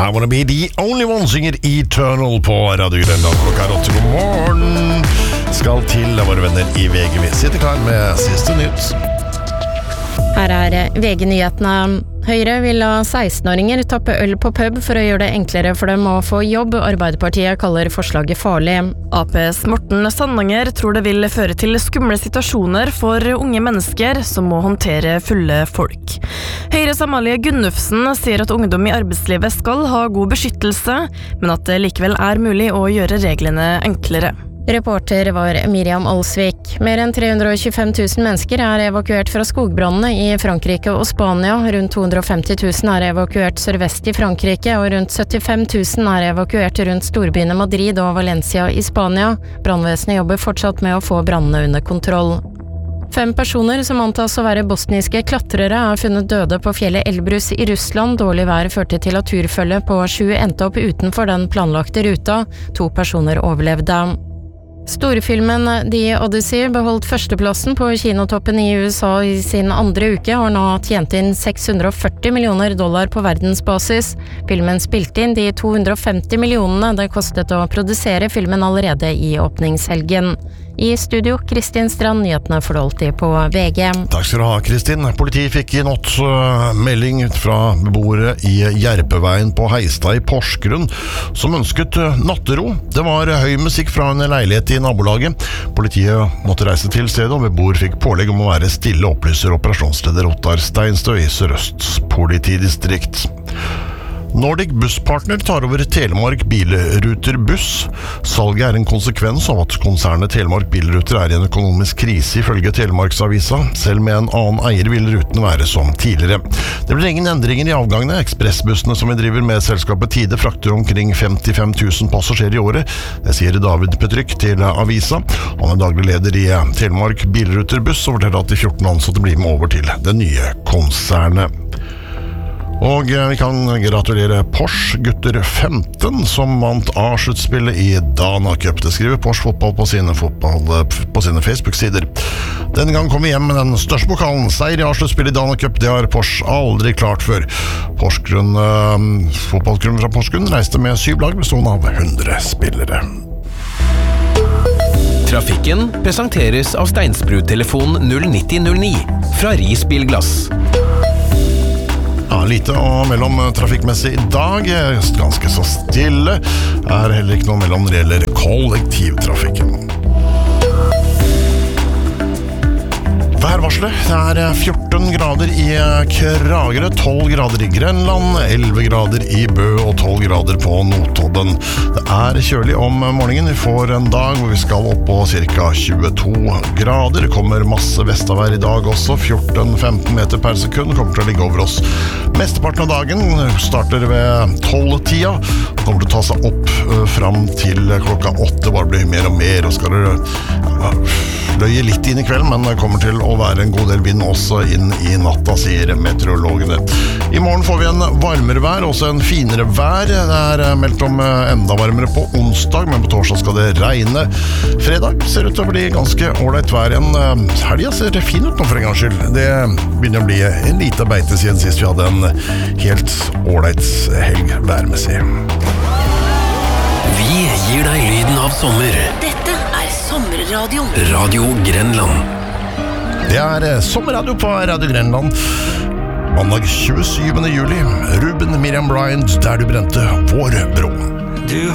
I wanna be the only one synger Eternal på Radio Grenland. Klokka 8, god morgen. Skal til våre venner I VG. Vi sitter klar med siste nytt. Her VG-nyhetene. Høyre vil la 16-åringer tappe øl på pub for å gjøre det enklere for dem å få jobb. Arbeiderpartiet kaller forslaget farlig. APs Morten Sandanger tror det vil føre til skumle situasjoner for unge mennesker som må håndtere fulle folk. Høyres Amalie Gunnufsen sier at ungdom I arbeidslivet skal ha god beskyttelse, men at det likevel mulig å gjøre reglene enklere. Reporter var Miriam Alsvik. Mer enn 325 000 mennesker evakuert fra skogbrannene I Frankrike og Spania. Rundt 250 000 evakuert sørvest I Frankrike, og rundt 75 000 evakuert rundt storbyene Madrid og Valencia I Spania. Brannvesenet jobber fortsatt med å få brannene under kontroll. 5 personer som antas å være bosniske klatrere funnet døde på fjellet Elbrus I Russland. Dårlig vær førte til at turfølget på 7 endte opp utenfor den planlagte ruta. 2 personer overlevde. Storfilmen The Odyssey beholdt førsteplassen på kinotoppen I USA I sin andre uke, og har nå tjent inn $640 millioner på verdensbasis. Filmen spilte inn de 250 millionene det kostet å produsere filmen allerede I åpningshelgen. I studio, Kristin Strand, nyhetene forholdt på VG. Takk skal du ha, Kristin. Politiet fikk I natt melding fra beboere I Gjerpeveien på Heistad I Porsgrunn, som ønsket nattero. Det var høy musikk fra en leilighet I nabolaget. Politiet måtte reise til stedet, og beboer fikk pålegg om å være stille, opplyser operasjonsleder Ottar Steinstø I Sør-Østs politidistrikt. Nordic Busspartner tar over Telemark Bilruter Buss. Salget en konsekvens av at konsernet Telemark Bilruter I en økonomisk krise ifølge Telemarksavisa. Selv med en annen eier vil ruten være som tidligere. Det blir ingen endringer I avgangene. Ekspressbussene som vi driver med selskapet Tide frakter omkring 55 000 passasjerer I året. Det sier David Petryk til avisa. Han daglig leder I Telemark Bilruter Buss og forteller at de 14 ansatte blir med over til det nye konsernet. Og vi kan gratulere Porsche gutter 15 som vant A-sluttspillet I Dana Cup. Det skriver Porsche fotball på sine Facebook-sider. Denne gang kom vi hjem med den største pokalen. Seier I A-sluttspillet I Dana Cup, det har Porsche aldri klart før. Fotballklubben fra Porsgrunn reiste med 7 lag bestående av 100 spillere. Trafikken presenteres av Steinsbru-telefon 09009 fra Risbilglass. Ja, lite og mellom trafikkmessig I dag, ganske så stille, heller ikke noe mellom når det gjelder kollektivtrafikken. Værvarslet, det 14 grader I Kragerø, 12 grader I Grenland, 11 grader I Bø og 12 grader på Notodden. Det kjølig om morgenen. Vi får en dag hvor vi skal opp på cirka 22 grader. Det kommer masse vestavær I dag også, 14-15 meter per sekund kommer til å ligge over oss. Mesteparten av dagen starter ved 12-tida, og kommer til å ta seg opp fram til klokka 8, bare blir mer og mer, og skal løye litt inn I kvelden, men det kommer til å være en god del vind også inn I natta, sier meteorologene. I morgen får vi en varmere vær, også en finere vær. Det meldt om enda varmere på onsdag, men på torsdag skal det regne. Fredag ser ut til å bli ganske ordentlig vær igjen. Helgen ser fin ut nå for en gangs skyld. Det begynner å bli en liten beite siden sist vi hadde en helt ordentlig helg værmessig. Vi gir deg lyden av sommer. Dette Sommerradio. Radio Grenland. Det sommerradio på Radio Grenland. Mandag 27. juli. Ruben Miriam Bryant, Der du brente vår